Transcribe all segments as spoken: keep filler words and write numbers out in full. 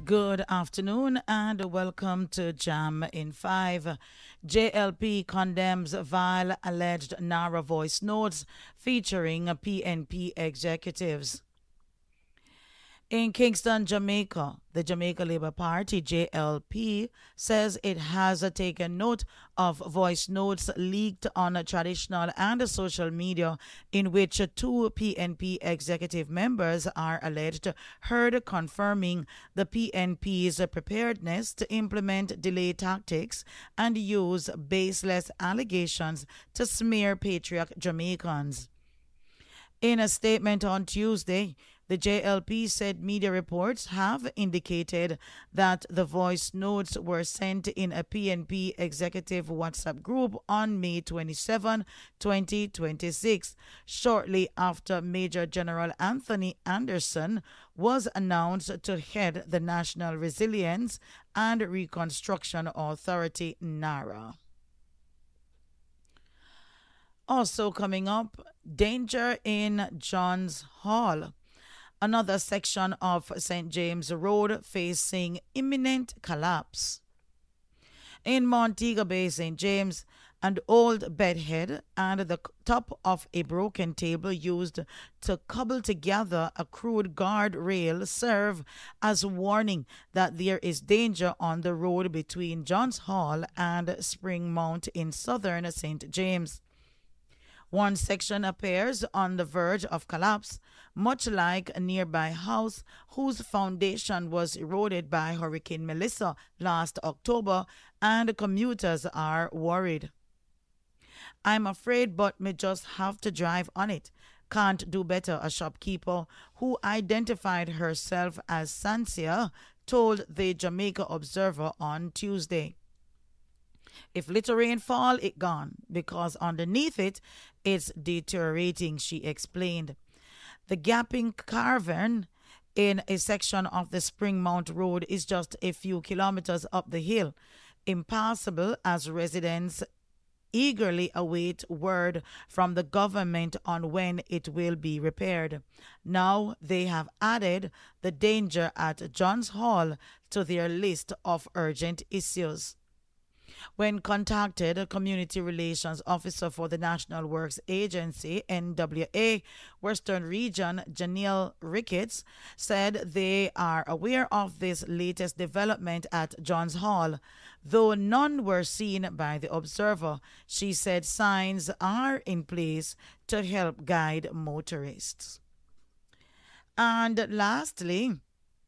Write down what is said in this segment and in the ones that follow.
Good afternoon and welcome to Jam in five. J L P condemns vile alleged Nara voice notes featuring P N P executives. In Kingston, Jamaica, the Jamaica Labour Party, J L P, says it has taken note of voice notes leaked on traditional and social media in which two P N P executive members are alleged heard confirming the P N P's preparedness to implement delay tactics and use baseless allegations to smear patriot Jamaicans. In a statement on Tuesday, the J L P said media reports have indicated that the voice notes were sent in a P N P executive WhatsApp group on May twenty-seventh, twenty twenty-six, shortly after Major General Anthony Anderson was announced to head the National Resilience and Reconstruction Authority, NARA. Also coming up, danger in Johns Hall. Another section of Saint James Road facing imminent collapse. In Montego Bay, Saint James, an old bedhead and the top of a broken table used to cobble together a crude guardrail serve as warning that there is danger on the road between Johns Hall and Springmount in southern Saint James. One section appears on the verge of collapse, much like a nearby house whose foundation was eroded by Hurricane Melissa last October, and commuters are worried. I'm afraid but may just have to drive on it. Can't do better, a shopkeeper who identified herself as Sansia told the Jamaica Observer on Tuesday. If little rain fall, it gone, because underneath it, it's deteriorating, she explained. The gapping cavern in a section of the Springmount Road is just a few kilometers up the hill, impassable as residents eagerly await word from the government on when it will be repaired. Now they have added the danger at Johns Hall to their list of urgent issues. When contacted, a community relations officer for the National Works Agency, N W A, Western Region, Janelle Ricketts, said they are aware of this latest development at Johns Hall. Though none were seen by the observer, she said signs are in place to help guide motorists. And lastly,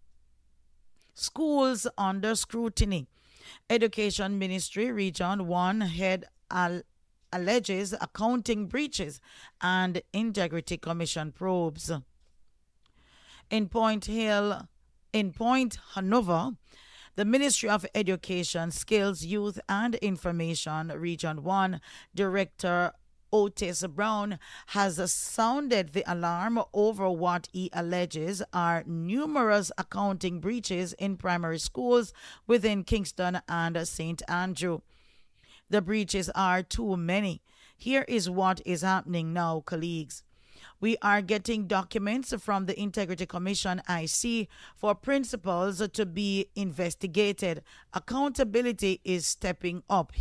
schools under scrutiny. Education Ministry Region one head al- alleges accounting breaches and Integrity Commission probes. In Point Hill, in Point Hanover, the Ministry of Education, Skills, Youth and Information Region one Director Otis Brown has sounded the alarm over what he alleges are numerous accounting breaches in primary schools within Kingston and Saint Andrew. The breaches are too many. Here is what is happening now, colleagues. We are getting documents from the Integrity Commission I C for principals to be investigated. Accountability is stepping up.